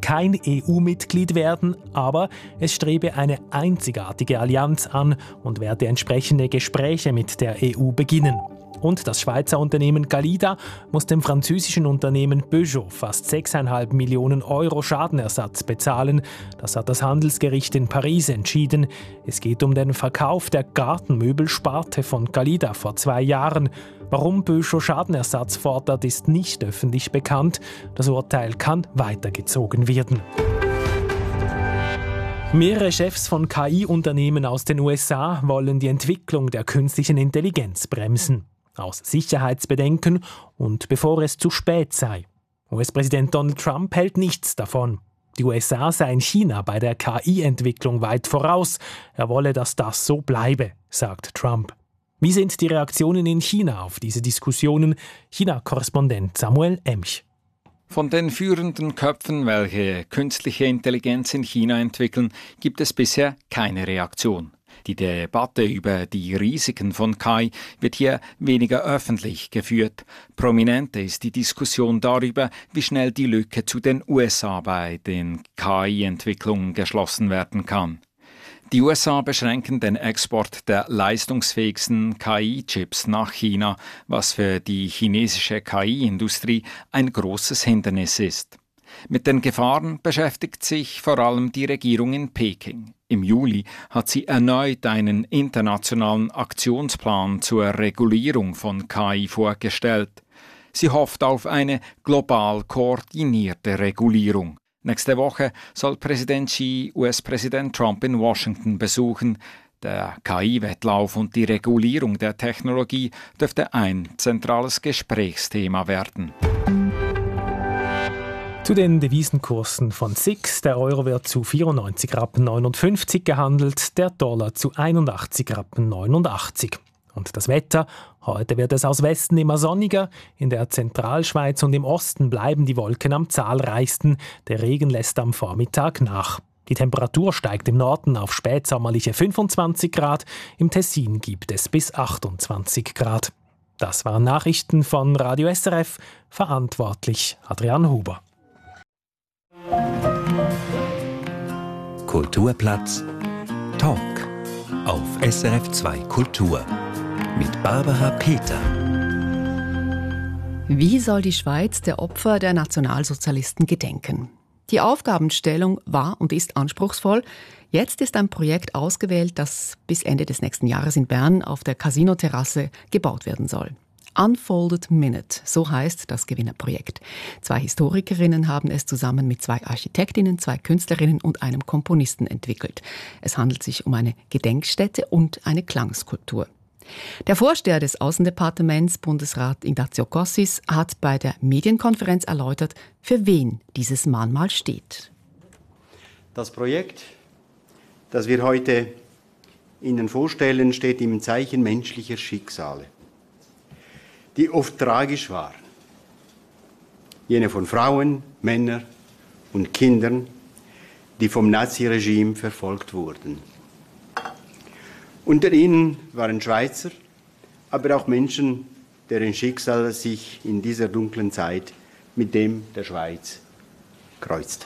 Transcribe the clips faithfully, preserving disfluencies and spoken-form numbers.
kein E U-Mitglied werden, aber es strebe eine einzigartige Allianz an und werde entsprechende Gespräche mit der E U beginnen. Und das Schweizer Unternehmen Galida muss dem französischen Unternehmen Peugeot fast sechs Komma fünf Millionen Euro Schadenersatz bezahlen. Das hat das Handelsgericht in Paris entschieden. Es geht um den Verkauf der Gartenmöbelsparte von Galida vor zwei Jahren. Warum Peugeot Schadenersatz fordert, ist nicht öffentlich bekannt. Das Urteil kann weitergezogen werden. Mehrere Chefs von K I-Unternehmen aus den U S A wollen die Entwicklung der künstlichen Intelligenz bremsen. Aus Sicherheitsbedenken und bevor es zu spät sei. U S-Präsident Donald Trump hält nichts davon. Die U S A seien China bei der K I-Entwicklung weit voraus. Er wolle, dass das so bleibe, sagt Trump. Wie sind die Reaktionen in China auf diese Diskussionen? China-Korrespondent Samuel Emch. Von den führenden Köpfen, welche künstliche Intelligenz in China entwickeln, gibt es bisher keine Reaktion. Die Debatte über die Risiken von K I wird hier weniger öffentlich geführt. Prominenter ist die Diskussion darüber, wie schnell die Lücke zu den U S A bei den K I-Entwicklungen geschlossen werden kann. Die U S A beschränken den Export der leistungsfähigsten K I-Chips nach China, was für die chinesische K I-Industrie ein großes Hindernis ist. Mit den Gefahren beschäftigt sich vor allem die Regierung in Peking. Im Juli hat sie erneut einen internationalen Aktionsplan zur Regulierung von K I vorgestellt. Sie hofft auf eine global koordinierte Regulierung. Nächste Woche soll Präsident Xi U S-Präsident Trump in Washington besuchen. Der K I-Wettlauf und die Regulierung der Technologie dürfte ein zentrales Gesprächsthema werden. Zu den Devisenkursen von S I X. Der Euro wird zu vierundneunzig Rappen neunundfünfzig gehandelt, der Dollar zu einundachtzig Rappen neunundachtzig. Und das Wetter? Heute wird es aus Westen immer sonniger. In der Zentralschweiz und im Osten bleiben die Wolken am zahlreichsten. Der Regen lässt am Vormittag nach. Die Temperatur steigt im Norden auf spätsommerliche fünfundzwanzig Grad. Im Tessin gibt es bis achtundzwanzig Grad. Das waren Nachrichten von Radio S R F. Verantwortlich Adrian Huber. Kulturplatz Talk auf S R F zwei Kultur mit Barbara Peter. Wie soll die Schweiz der Opfer der Nationalsozialisten gedenken? Die Aufgabenstellung war und ist anspruchsvoll. Jetzt ist ein Projekt ausgewählt, das bis Ende des nächsten Jahres in Bern auf der Casino-Terrasse gebaut werden soll. Unfolded Minute, so heißt das Gewinnerprojekt. Zwei Historikerinnen haben es zusammen mit zwei Architektinnen, zwei Künstlerinnen und einem Komponisten entwickelt. Es handelt sich um eine Gedenkstätte und eine Klangskulptur. Der Vorsteher des Außendepartements, Bundesrat Ignacio Cassis, hat bei der Medienkonferenz erläutert, für wen dieses Mahnmal steht. Das Projekt, das wir heute Ihnen vorstellen, steht im Zeichen menschlicher Schicksale, die oft tragisch waren. Jene von Frauen, Männern und Kindern, die vom Naziregime verfolgt wurden. Unter ihnen waren Schweizer, aber auch Menschen, deren Schicksal sich in dieser dunklen Zeit mit dem der Schweiz kreuzte.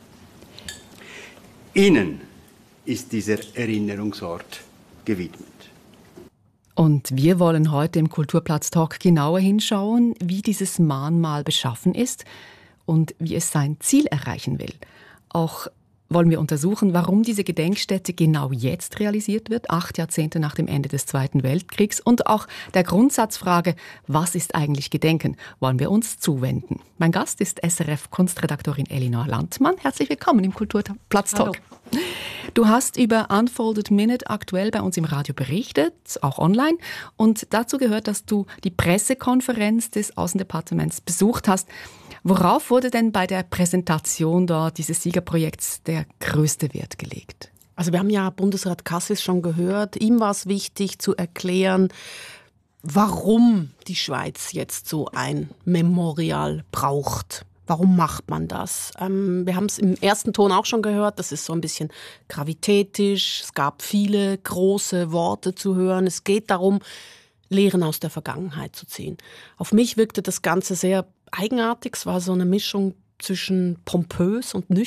Ihnen ist dieser Erinnerungsort gewidmet. Und wir wollen heute im Kulturplatz Talk genauer hinschauen, wie dieses Mahnmal beschaffen ist und wie es sein Ziel erreichen will. Auch wollen wir untersuchen, warum diese Gedenkstätte genau jetzt realisiert wird, acht Jahrzehnte nach dem Ende des Zweiten Weltkriegs. Und auch der Grundsatzfrage, was ist eigentlich Gedenken, wollen wir uns zuwenden. Mein Gast ist S R F-Kunstredaktorin Elinor Landmann. Herzlich willkommen im Kulturplatz Talk. Hallo. Du hast über Unfolded Minute aktuell bei uns im Radio berichtet, auch online. Und dazu gehört, dass du die Pressekonferenz des Außendepartements besucht hast. Worauf wurde denn bei der Präsentation dort dieses Siegerprojekts der größte Wert gelegt? Also wir haben ja Bundesrat Cassis schon gehört. Ihm war es wichtig zu erklären, warum die Schweiz jetzt so ein Memorial braucht. Warum macht man das? Ähm, wir haben es im ersten Ton auch schon gehört, das ist so ein bisschen gravitätisch. Es gab viele große Worte zu hören. Es geht darum, Lehren aus der Vergangenheit zu ziehen. Auf mich wirkte das Ganze sehr eigenartig. Es war so eine Mischung zwischen pompös und nüchtern.